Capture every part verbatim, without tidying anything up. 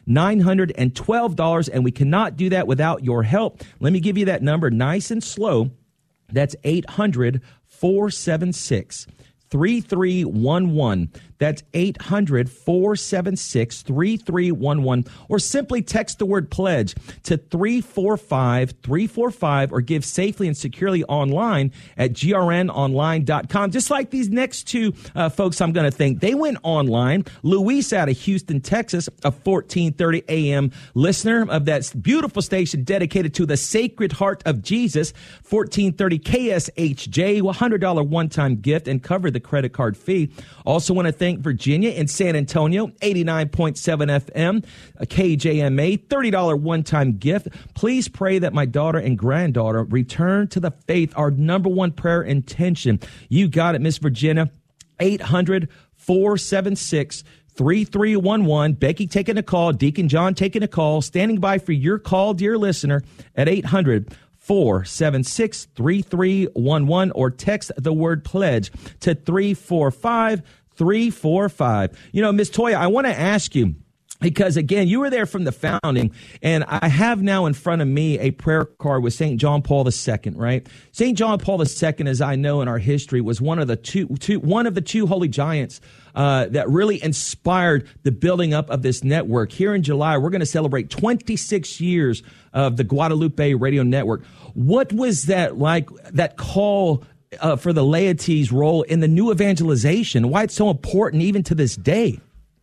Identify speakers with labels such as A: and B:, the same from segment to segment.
A: nine hundred twelve dollars, and we cannot do that without your help. Let me give you that number nice and slow. That's eight hundred, four seven six, three three one one. That's eight hundred, four seven six, three three one one. Or simply text the word pledge to three four five, three four five, or give safely and securely online at G R N online dot com. Just like these next two uh, folks I'm going to thank. They went online. Luis out of Houston, Texas, a fourteen thirty a.m. listener of that beautiful station dedicated to the Sacred Heart of Jesus, fourteen thirty K S H J, one hundred dollars one-time gift and cover the credit card fee. Also want to thank Virginia in San Antonio, eighty-nine point seven F M, K J M A, thirty dollars one-time gift. Please pray that my daughter and granddaughter return to the faith, our number one prayer intention. You got it, Miss Virginia. eight hundred, four seven six, three three one one. Becky taking a call, Deacon John taking a call, standing by for your call, dear listener, at eight hundred, four seven six, three three one one, or text the word pledge to three four five, three four five. You know, Miss Toya, I want to ask you, because, again, you were there from the founding, and I have now in front of me a prayer card with Saint John Paul the Second, right? Saint John Paul the Second, as I know in our history, was one of the two, two one of the two holy giants uh, that really inspired the building up of this network. Here in July, we're going to celebrate twenty-six years of the Guadalupe Radio Network. What was that like, that call Uh, for the laity's role in the new evangelization, why it's so important even to this day?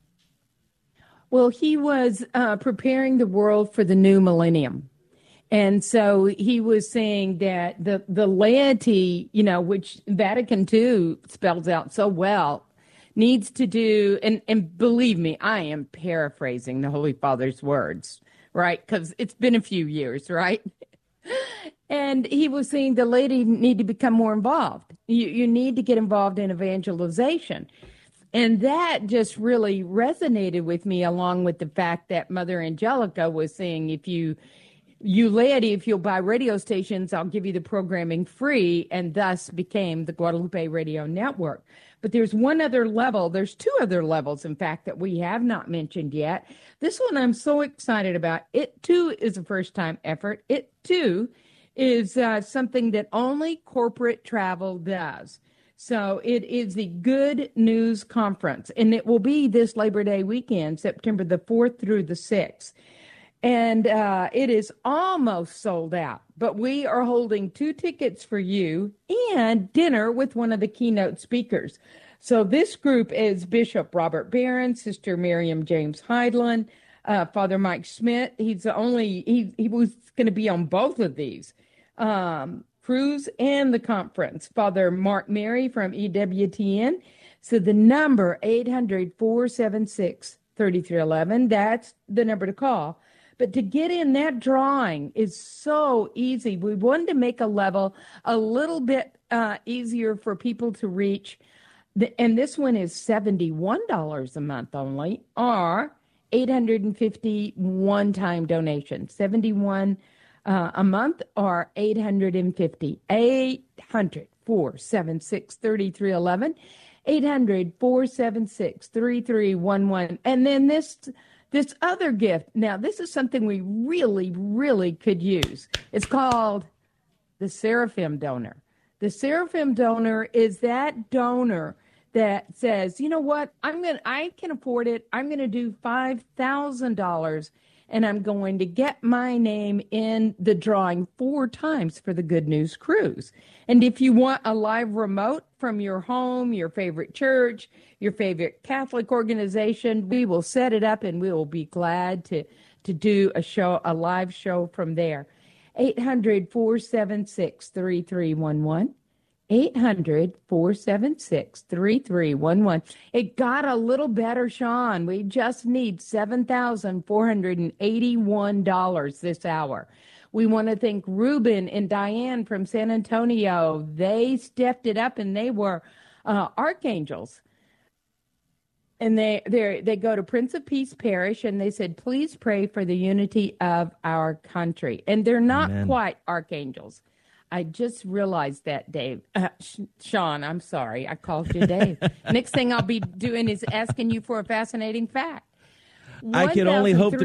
B: Well, he was uh, preparing the world for the new millennium. And so he was saying that the, the laity, you know, which Vatican two spells out so well, needs to do, and, and believe me, I am paraphrasing the Holy Father's words, right? Because it's been a few years, right? And he was saying the laity need to become more involved. You, you need to get involved in evangelization. And that just really resonated with me, along with the fact that Mother Angelica was saying, if you, you laity, if you'll buy radio stations, I'll give you the programming free, and thus became the Guadalupe Radio Network. But there's one other level. There's two other levels, in fact, that we have not mentioned yet. This one I'm so excited about. It, too, is a first-time effort. It, too, is uh, something that only corporate travel does. So it is the Good News Conference, and it will be this Labor Day weekend, September the fourth through the sixth. And uh, it is almost sold out, but we are holding two tickets for you and dinner with one of the keynote speakers. So this group is Bishop Robert Barron, Sister Miriam James Heidland, uh, Father Mike Schmidt. He's the only, he, he was going to be on both of these um, cruise and the conference. Father Mark Mary from E W T N. So the number, eight hundred, four seven six, three three one one, that's the number to call. But to get in that drawing is so easy. We wanted to make a level a little bit uh, easier for people to reach. The, and this one is seventy-one dollars a month only, or eight hundred fifty one-time donation. seventy-one uh, a month, or eight hundred fifty. eight hundred, four seven six, three three one one. eight hundred, four seven six, three three one one. And then this... This other gift, now this is something we really, really could use. It's called the Seraphim Donor. The Seraphim Donor is that donor that says, you know what, I'm gonna, I can afford it. I'm going to do five thousand dollars, and I'm going to get my name in the drawing four times for the Good News Cruise. And if you want a live remote from your home, your favorite church, your favorite Catholic organization, we will set it up, and we will be glad to, to do a show, a live show from there. eight hundred, four seven six, three three one one. eight hundred, four seven six, three three one one. It got a little better, Sean. We just need seven thousand four hundred eighty-one dollars this hour. We want to thank Ruben and Diane from San Antonio. They stepped it up, and they were uh, archangels. And they they they go to Prince of Peace Parish, and they said, please pray for the unity of our country. And they're not Amen. Quite archangels. I just realized that, Dave. Uh, Sean, I'm sorry. I called you Dave. Next thing I'll be doing is asking you for a fascinating fact.
A: I can only hope to